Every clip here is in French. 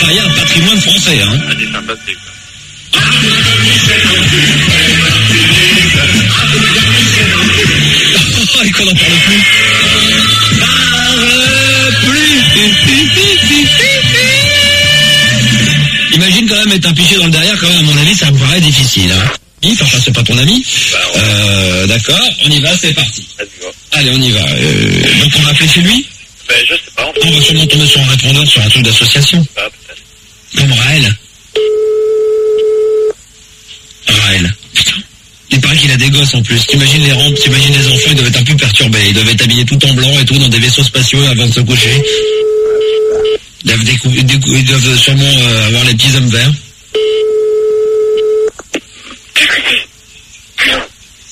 derrière un patrimoine français, hein. Ah, c'est sympathique. Et qu'on n'en parle plus. Imagine quand même être un piché dans le derrière, quand même, à mon avis, ça me paraît difficile, hein. Enfin, c'est pas ton ami. D'accord, on y va, c'est parti. Allez, on y va. Donc on va appeler chez lui? Ben, je sais pas. En fait. On va sûrement tomber sur un répondeur, sur un truc d'association. Ah, peut-être. Comme Raël. Raël. Putain. Il paraît qu'il a des gosses en plus. T'imagines les rampes, t'imagines les enfants, ils doivent être un peu perturbés. Ils doivent être habillés tout en blanc et tout, dans des vaisseaux spatiaux avant de se coucher. Ils doivent sûrement avoir les petits hommes verts. Qu'est-ce que c'est? Allô?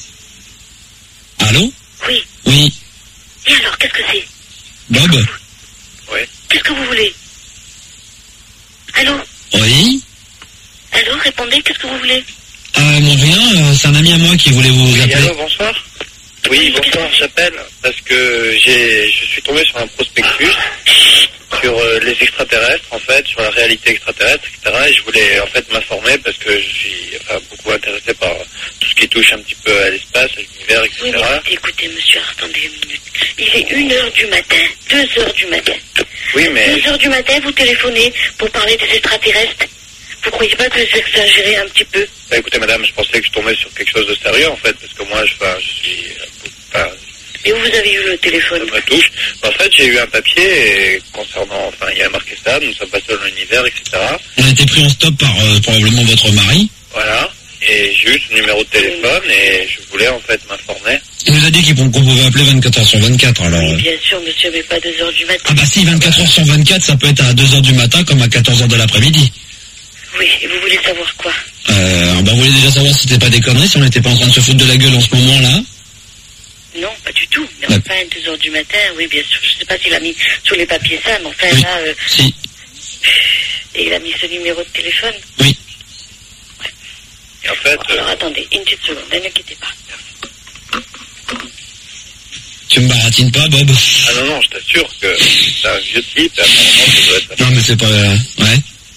Allô? Oui. Oui. Et alors, qu'est-ce que c'est? Bob? Oui. Qu'est-ce que vous voulez? Allô? Oui. Allô, répondez, qu'est-ce que vous voulez? Mon rien, c'est un ami à moi qui voulait vous Oui, appeler. allô, bonsoir. Oui, bonsoir, j'appelle parce que je suis tombé sur un prospectus sur les extraterrestres, en fait, sur la réalité extraterrestre, etc. Et je voulais, en fait, m'informer parce que je suis beaucoup intéressé par tout ce qui touche un petit peu à l'espace, à l'univers, etc. Oui, mais écoutez, monsieur, attendez une minute. Il est 1h du matin, 2h du matin. Oui, mais... 2h du matin, vous téléphonez pour parler des extraterrestres. Vous croyez pas que j'exagérais un petit peu? Bah, écoutez, madame, je pensais que je tombais sur quelque chose de sérieux, en fait, parce que moi, je suis... Et où vous avez eu le téléphone? Ça me touche. En fait, j'ai eu un papier concernant... Enfin, il y a marqué ça, nous sommes passés dans l'univers, etc. On a été pris en stop par probablement votre mari. Voilà. Et j'ai eu son numéro de téléphone et je voulais, en fait, m'informer. Il nous a dit qu'on pouvait appeler 24h sur 24, alors... Oui, bien sûr, monsieur, mais pas 2h du matin. Ah bah si, 24h sur 24, ça peut être à 2h du matin comme à 14h de l'après-midi. Oui, et vous voulez savoir quoi? Bah on voulait déjà savoir si c'était pas des conneries, si on n'était pas en train de se foutre de la gueule en ce moment-là. Non, pas du tout. Mais enfin, 2h du matin, oui, bien sûr. Je sais pas s'il a mis sur les papiers ça, mais enfin, oui. là... Si. Et il a mis ce numéro de téléphone? Oui. Ouais. Et en fait... Alors, attendez, une petite seconde, ne quittez pas. Tu me baratines pas, Bob? Ah non, je t'assure que c'est un vieux type, et apparemment, ça doit être... Non, mais c'est pas... Ouais.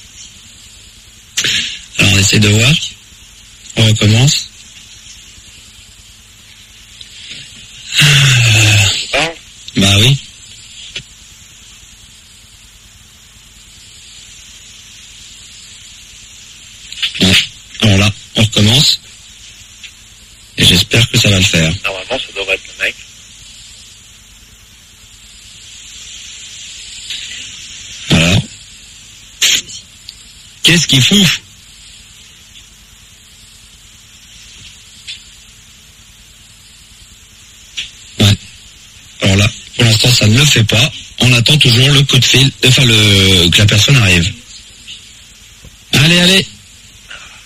Alors, on essaie de voir. On recommence. Bah oui. Ouais. Alors là, on recommence. Et j'espère que ça va le faire. Normalement, ça devrait être le mec. Alors. Qu'est-ce qu'ils font? Ouais. Alors là, pour l'instant, ça ne le fait pas. On attend toujours le coup de fil, que la personne arrive. Allez, allez.